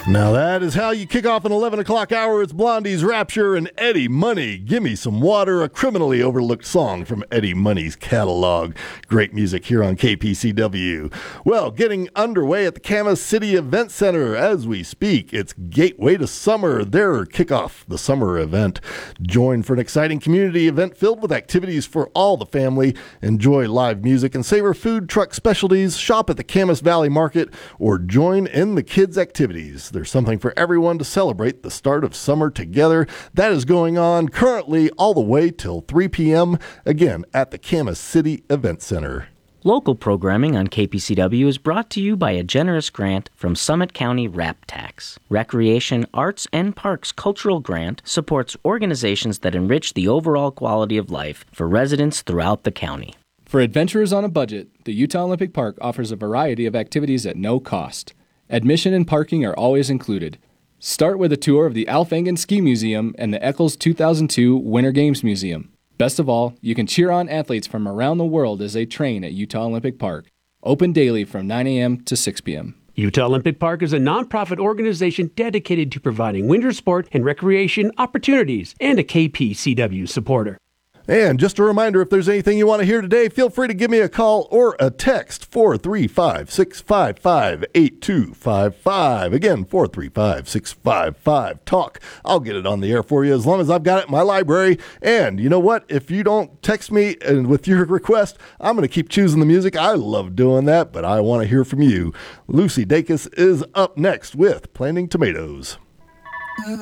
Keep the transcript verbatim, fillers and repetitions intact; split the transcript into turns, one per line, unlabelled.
Now that is how you kick off an eleven o'clock hour. It's Blondie's Rapture and Eddie Money. Gimme Some Water, a criminally overlooked song from Eddie Money's catalog. Great music here on K P C W. Well, getting underway at the Camas City Event Center as we speak. It's Gateway to Summer, their kickoff, the summer event. Join for an exciting community event filled with activities for all the family. Enjoy live music and savor food truck specialties. Shop at the Camas Valley Market or join in the kids' activities. There's something for everyone to celebrate the start of summer together. That is going on currently all the way till three p.m. again at the Camas City Event Center.
Local programming on K P C W is brought to you by a generous grant from Summit County Rap Tax. Recreation, Arts, and Parks Cultural Grant supports organizations that enrich the overall quality of life for residents throughout the county.
For adventurers on a budget, the Utah Olympic Park offers a variety of activities at no cost. Admission and parking are always included. Start with a tour of the Alf Engen Ski Museum and the Eccles two thousand two Winter Games Museum. Best of all, you can cheer on athletes from around the world as they train at Utah Olympic Park. Open daily from nine a.m. to six p.m.
Utah Olympic Park is a nonprofit organization dedicated to providing winter sport and recreation opportunities and a K P C W supporter.
And just a reminder, if there's anything you want to hear today, feel free to give me a call or a text, four three five, six five five, eight two five five. Again, four three five, six five five, talk. I'll get it on the air for you as long as I've got it in my library. And you know what? If you don't text me and with your request, I'm going to keep choosing the music. I love doing that, but I want to hear from you. Lucy Dacus is up next with Planting Tomatoes.